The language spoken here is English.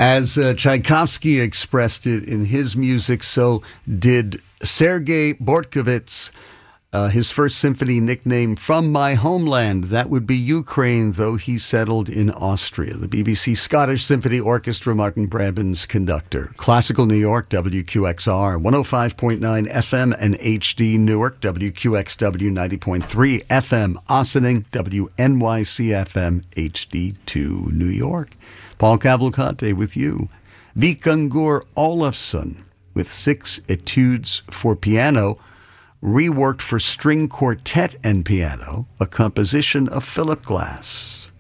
As Tchaikovsky expressed it in his music, so did Sergei Bortkovich. His first symphony nicknamed From My Homeland. That would be Ukraine, though he settled in Austria. The BBC Scottish Symphony Orchestra, Martin Brabbins, conductor. Classical New York, WQXR, 105.9 FM and HD Newark, WQXW 90.3 FM Ossining, WNYC FM HD2 New York. Paul Cavalcante with you. Vikingur Olafsson with 6 etudes for piano, reworked for string quartet and piano, a composition of Philip Glass.